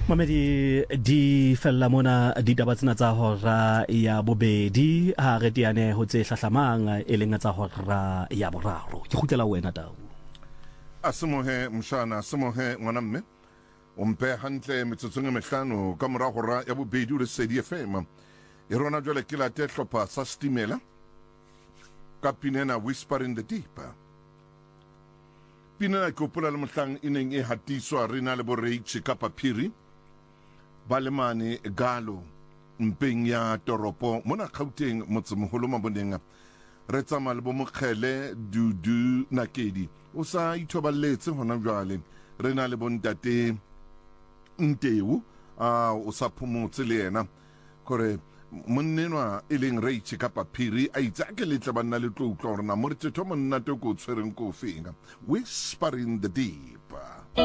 Mamedi di fella mona di taba tsena tsa hora ya bobedi ha re diane ho tse hlahlamang e leng tsa hora ya boraro ke khutlela wena Tau Asemohe mshana asemohe ngwana mme o mpe hantle metsotsong e mehlano ka mora hora ya bobedi o le Sedi FM e rona jwale ke la te hlopha sa Stimela ka pinena Whisper in the Deep. Pinena ke opola le mohlang e neng e hatiswa rena le boreitshi ka paphiri Balemane Galo mpeng ya toropo mona Gauteng motsemoholo maboneng re tsamaya le bomokgele Dudu Nakedi o sa ithobaletse hona jwale re na le bontate Nteu o sa phomotse le yena kore monnenwa e leng reitshi ka paphiri a itse ke letle banna le tlo utlwa hore na mo re tsetho monna te ko tshwereng ko fenga Whisper in the Deep.